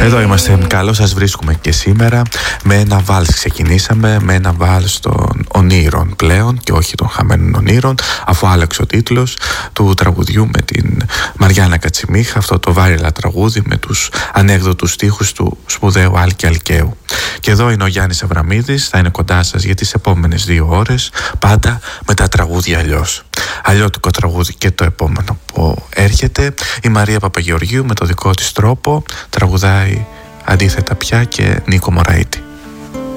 Εδώ είμαστε, καλώς σας βρίσκουμε και σήμερα. Με ένα βάλς ξεκινήσαμε, με ένα βάλς των ονείρων πλέον και όχι των χαμένων ονείρων, αφού άλλαξε ο τίτλος του τραγουδιού με την Μαριάννα Κατσιμίχα, αυτό το viral τραγούδι με τους ανέκδοτους στίχους του σπουδαίου Άλκη Αλκαίου. Και εδώ είναι ο Γιάννης Αβραμίδης, θα είναι κοντά σας για τις επόμενες 2 ώρες, πάντα με τα τραγούδια αλλιώς. Αλλιώτικο τραγούδι και το επόμενο που έρχεται. Η Μαρία Παπαγεωργίου με το δικό της τρόπο τραγουδάει αντίθετα πια και Νίκο Μωραΐτη.